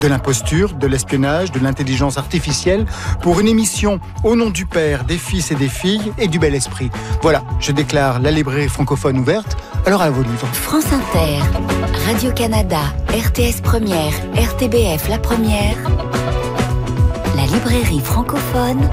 De l'imposture, de l'espionnage, de l'intelligence artificielle, pour une émission au nom du Père, des fils et des filles et du bel esprit. Voilà, je déclare la librairie francophone ouverte, alors à vos livres. France Inter, Radio-Canada, RTS Première, RTBF La Première, la librairie francophone,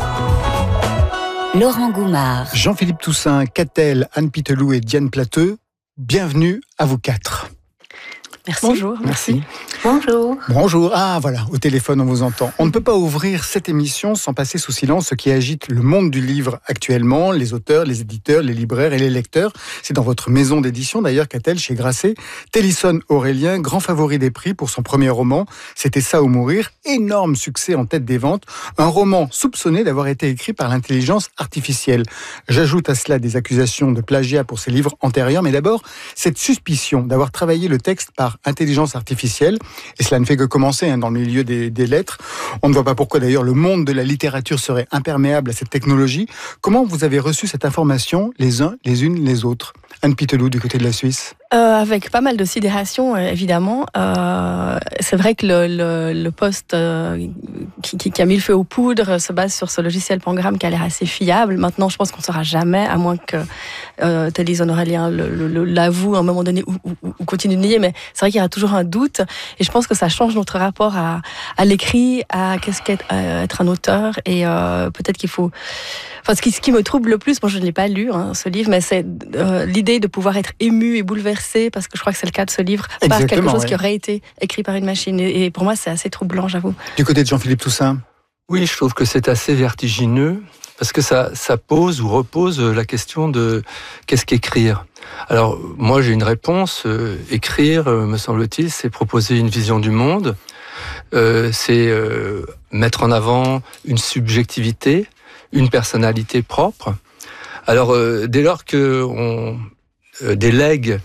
Laurent Goumard. Jean-Philippe Toussaint, Catel, Anne Pitelou et Diane Plateux, bienvenue à vous quatre. Merci. Bonjour. Merci. Bonjour. Bonjour. Ah voilà, au téléphone on vous entend. On ne peut pas ouvrir cette émission sans passer sous silence ce qui agite le monde du livre actuellement, les auteurs, les éditeurs, les libraires et les lecteurs. C'est dans votre maison d'édition d'ailleurs, Catel, chez Grasset. Tennyson Aurélien, grand favori des prix pour son premier roman, C'était ça ou mourir, énorme succès en tête des ventes, un roman soupçonné d'avoir été écrit par l'intelligence artificielle. J'ajoute à cela des accusations de plagiat pour ses livres antérieurs, mais d'abord cette suspicion d'avoir travaillé le texte par intelligence artificielle, et cela ne fait que commencer dans le milieu des lettres. On ne voit pas pourquoi d'ailleurs le monde de la littérature serait imperméable à cette technologie. Comment vous avez reçu cette information les uns, les unes, les autres? Anne Pitelou du côté de la Suisse. Avec pas mal de sidération, évidemment. C'est vrai que le poste qui a mis le feu aux poudres se base sur ce logiciel Pangram qui a l'air assez fiable. Maintenant, je pense qu'on ne saura jamais, à moins que Tennyson Aurélien l'avoue à un moment donné ou continue de nier. Mais c'est vrai qu'il y aura toujours un doute. Et je pense que ça change notre rapport à l'écrit, à qu'est-ce qu'être être un auteur. Et peut-être qu'il faut... Enfin, ce qui me trouble le plus, moi je ne l'ai pas lu, ce livre, mais c'est l'idée de pouvoir être ému et bouleversé, parce que je crois que c'est le cas de ce livre, par quelque chose qui aurait été écrit par une machine. Et pour moi, c'est assez troublant, j'avoue. Du côté de Jean-Philippe Toussaint. Oui, je trouve que c'est assez vertigineux, parce que ça pose ou repose la question de qu'est-ce qu'écrire. Alors, moi j'ai une réponse. Écrire, me semble-t-il, c'est proposer une vision du monde, c'est mettre en avant une subjectivité, une personnalité propre. Alors, dès lors qu'on délègue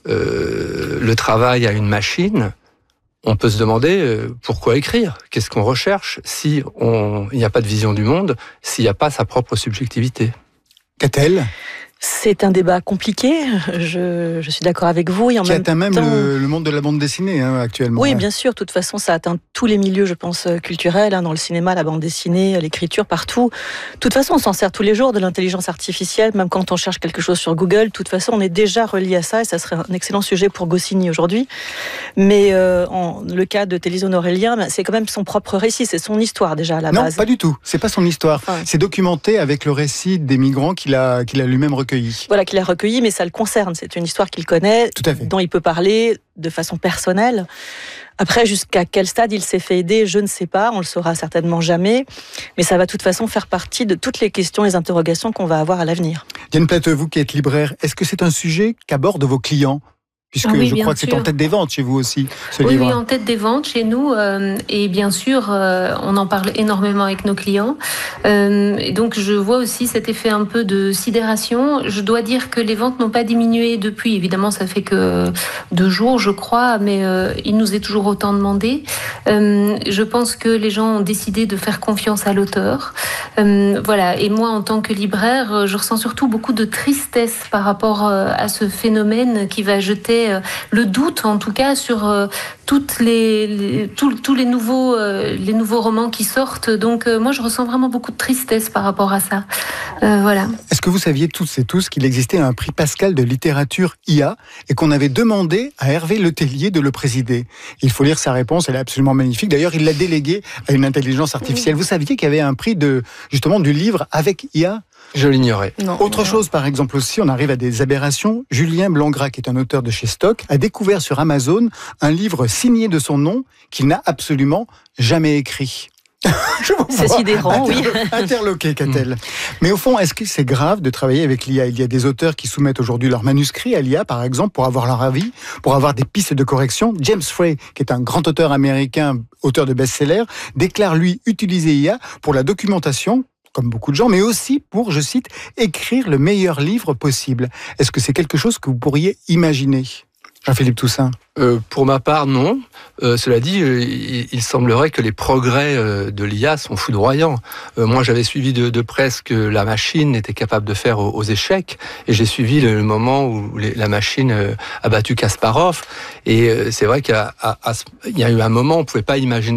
le travail à une machine, on peut se demander pourquoi écrire ? Qu'est-ce qu'on recherche s'il n'y a pas de vision du monde, s'il n'y a pas sa propre subjectivité ? Qu'a-t-elle ? C'est un débat compliqué, je suis d'accord avec vous. Et en qui même atteint même temps... le monde de la bande dessinée actuellement. Oui, bien sûr, de toute façon, ça atteint tous les milieux, je pense, culturels, dans le cinéma, la bande dessinée, l'écriture, partout. De toute façon, on s'en sert tous les jours de l'intelligence artificielle, même quand on cherche quelque chose sur Google. De toute façon, on est déjà relié à ça, et ça serait un excellent sujet pour Goscinny aujourd'hui. Mais le cas de Tennyson Aurélien, c'est quand même son propre récit, c'est son histoire déjà à la base. Non, pas du tout, c'est pas son histoire. C'est documenté avec le récit des migrants qu'il a lui-même recueilli. Voilà, qu'il a recueilli, mais ça le concerne. C'est une histoire qu'il connaît, dont il peut parler de façon personnelle. Après, jusqu'à quel stade il s'est fait aider, je ne sais pas, on le saura certainement jamais. Mais ça va de toute façon faire partie de toutes les questions et les interrogations qu'on va avoir à l'avenir. Diane Plateux, vous qui êtes libraire, est-ce que c'est un sujet qu'abordent vos clients ? Puisque je crois que c'est en tête des ventes chez vous aussi, ce livre. Oui, en tête des ventes chez nous. Et bien sûr, on en parle énormément avec nos clients. Et donc, je vois aussi cet effet un peu de sidération. Je dois dire que les ventes n'ont pas diminué depuis. Évidemment, ça fait que 2 jours, je crois, mais il nous est toujours autant demandé. Je pense que les gens ont décidé de faire confiance à l'auteur. Voilà. Et moi, en tant que libraire, je ressens surtout beaucoup de tristesse par rapport à ce phénomène qui va jeter le doute, en tout cas, sur tous les nouveaux romans qui sortent. Donc, moi, je ressens vraiment beaucoup de tristesse par rapport à ça. Voilà. Est-ce que vous saviez toutes et tous qu'il existait un prix Pascal de littérature IA et qu'on avait demandé à Hervé Letellier de le présider ? Il faut lire sa réponse, elle est absolument magnifique. D'ailleurs, il l'a délégué à une intelligence artificielle. Vous saviez qu'il y avait un prix justement du livre avec IA ? Je l'ignorais. Autre chose, par exemple aussi, on arrive à des aberrations. Julien Blangras, qui est un auteur de chez Stock, a découvert sur Amazon un livre signé de son nom qu'il n'a absolument jamais écrit. C'est sidérant, oui. Interloqué, Catel. Mais au fond, est-ce que c'est grave de travailler avec l'IA ? Il y a des auteurs qui soumettent aujourd'hui leurs manuscrits à l'IA, par exemple, pour avoir leur avis, pour avoir des pistes de correction. James Frey, qui est un grand auteur américain, auteur de best-sellers, déclare, lui, utiliser IA pour la documentation, comme beaucoup de gens, mais aussi pour, je cite, écrire le meilleur livre possible. Est-ce que c'est quelque chose que vous pourriez imaginer ? Jean-Philippe Toussaint. Pour ma part, non. Cela dit, il semblerait que les progrès de l'IA sont foudroyants. Moi, j'avais suivi de près ce que la machine était capable de faire aux échecs, et j'ai suivi le moment où la machine a battu Kasparov. Et c'est vrai qu'il y a eu un moment où on ne pouvait pas imaginer